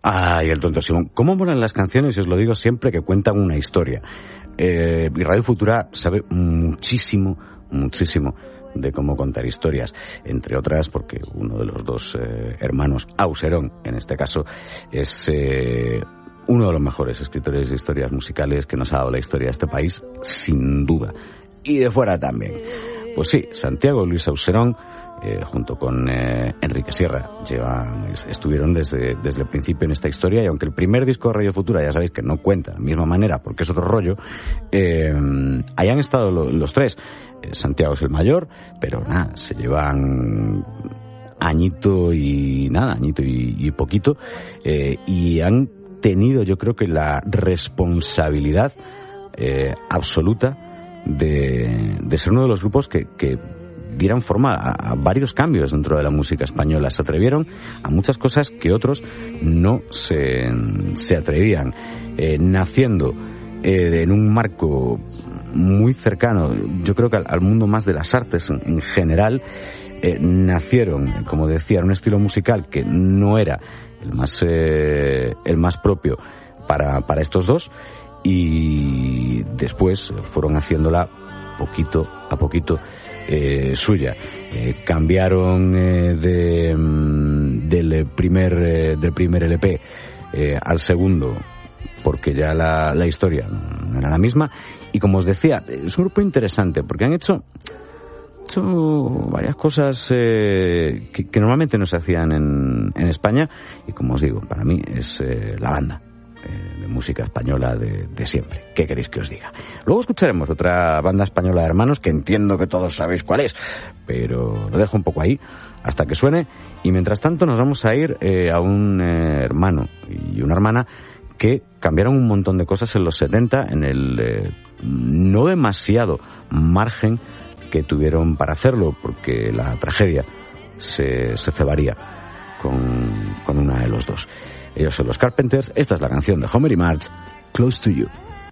Ay, el tonto Simón. ¿Cómo molan las canciones? Y os lo digo siempre, que cuentan una historia. Y Radio Futura sabe muchísimo de cómo contar historias, entre otras porque uno de los dos hermanos, Auserón en este caso, es uno de los mejores escritores de historias musicales que nos ha dado la historia de este país, sin duda, y de fuera también. Pues sí, Santiago Luis Auserón, junto con Enrique Sierra, estuvieron desde el principio en esta historia, y aunque el primer disco de Radio Futura ya sabéis que no cuenta de la misma manera porque es otro rollo, ahí han estado los tres. Santiago es el mayor, pero nada, se llevan añito y poquito, y han tenido, yo creo que la responsabilidad absoluta de ser uno de los grupos que dieran forma a varios cambios dentro de la música española. Se atrevieron a muchas cosas que otros no se atrevían, naciendo en un marco muy cercano, yo creo que al mundo más de las artes en general. Nacieron, como decía, en un estilo musical que no era el más propio para estos dos, y después fueron haciéndola poquito a poquito suya. Cambiaron del primer LP al segundo porque ya la historia no era la misma, y como os decía, es un grupo interesante porque han hecho varias cosas que normalmente no se hacían en España, y como os digo, para mí es la banda de música española de siempre. ¿Qué queréis que os diga? Luego escucharemos otra banda española de hermanos que entiendo que todos sabéis cuál es, pero lo dejo un poco ahí hasta que suene, y mientras tanto nos vamos a ir a un hermano y una hermana que cambiaron un montón de cosas en los 70 en el no demasiado margen que tuvieron para hacerlo, porque la tragedia se cebaría con una de los dos. Ellos son los Carpenters. Esta es la canción de Homer y Marge, Close to You.